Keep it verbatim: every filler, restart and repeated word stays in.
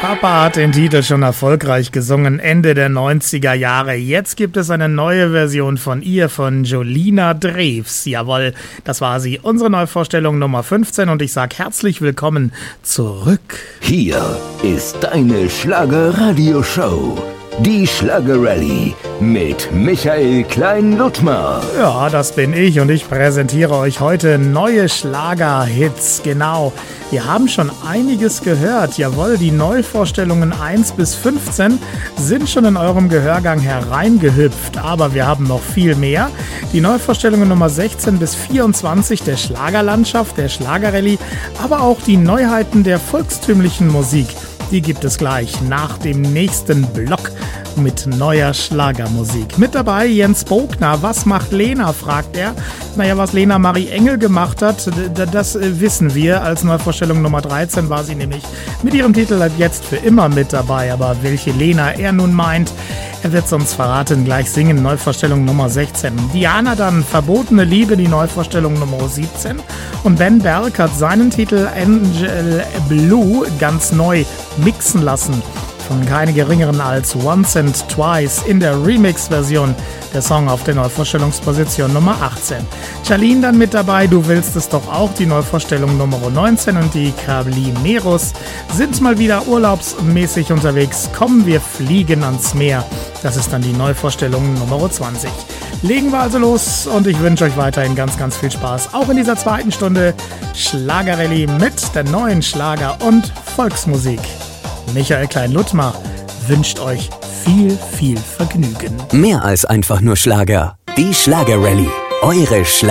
Papa hat den Titel schon erfolgreich gesungen, Ende der neunziger Jahre. Jetzt gibt es eine neue Version von ihr, von Jolina Drews. Jawohl, das war sie, unsere Neuvorstellung Nummer fünfzehn und ich sag herzlich willkommen zurück. Hier ist deine Schlager-Radio-Show. Die Schlager-Rallye mit Michael Klein-Ludtmer. Ja, das bin ich und ich präsentiere euch heute neue Schlager-Hits. Genau, wir haben schon einiges gehört. Jawohl, die Neuvorstellungen eins bis fünfzehn sind schon in eurem Gehörgang hereingehüpft. Aber wir haben noch viel mehr. Die Neuvorstellungen Nummer sechzehn bis vierundzwanzig der Schlagerlandschaft, der Schlager-Rallye, aber auch die Neuheiten der volkstümlichen Musik. Die gibt es gleich nach dem nächsten Block mit neuer Schlagermusik. Mit dabei Jens Bogner. Was macht Lena, fragt er. Naja, was Lena Marie Engel gemacht hat, das wissen wir. Als Neuvorstellung Nummer dreizehn war sie nämlich mit ihrem Titel Jetzt für immer mit dabei. Aber welche Lena er nun meint, er wird es uns verraten. Gleich singen, Neuvorstellung Nummer sechzehn. Diana dann, Verbotene Liebe, die Neuvorstellung Nummer siebzehn. Und Ben Berg hat seinen Titel Angel Blue ganz neu mixen lassen. Von keine geringeren als Once and Twice in der Remix-Version. Der Song auf der Neuvorstellungsposition Nummer achtzehn. Charlene dann mit dabei, Du willst es doch auch, die Neuvorstellung Nummer neunzehn. Und die Cablimeros sind mal wieder urlaubsmäßig unterwegs. Kommen wir fliegen ans Meer. Das ist dann die Neuvorstellung Nummer zwanzig. Legen wir also los und ich wünsche euch weiterhin ganz, ganz viel Spaß. Auch in dieser zweiten Stunde Schlager-Rallye mit der neuen Schlager- und Volksmusik. Michael Klein-Ludtmer wünscht euch viel, viel Vergnügen. Mehr als einfach nur Schlager. Die Schlager-Rallye. Eure Schlager